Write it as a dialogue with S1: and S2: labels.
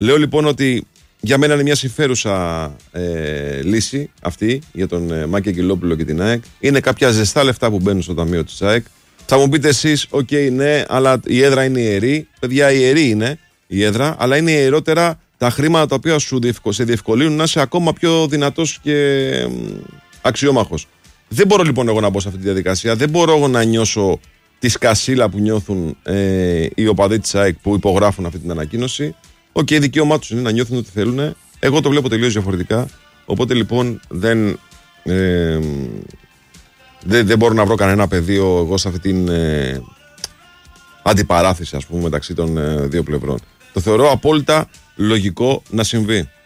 S1: Λέω λοιπόν ότι για μένα είναι μια συμφέρουσα λύση αυτή για τον Μάκη Αγγελόπουλο και την ΑΕΚ. Είναι κάποια ζεστά λεφτά που μπαίνουν στο ταμείο της ΑΕΚ. Θα μου πείτε εσείς, οκ, ναι, αλλά η έδρα είναι ιερή. Παιδιά, ιερή είναι η έδρα, αλλά είναι ιερότερα τα χρήματα τα οποία σε διευκολύνουν να είσαι ακόμα πιο δυνατός και αξιόμαχος. Δεν μπορώ λοιπόν εγώ να μπω σε αυτή τη διαδικασία. Δεν μπορώ εγώ να νιώσω τη σκασίλα που νιώθουν οι οπαδοί της ΑΕΚ που υπογράφουν αυτή την ανακοίνωση. Οκ, δικαίωμά τους είναι να νιώθουν ότι θέλουν. Εγώ το βλέπω τελείως διαφορετικά. Οπότε λοιπόν δεν μπορώ να βρω κανένα πεδίο εγώ σε αυτή την αντιπαράθεση, ας πούμε, μεταξύ των δύο πλευρών. Το θεωρώ απόλυτα λογικό να συμβεί.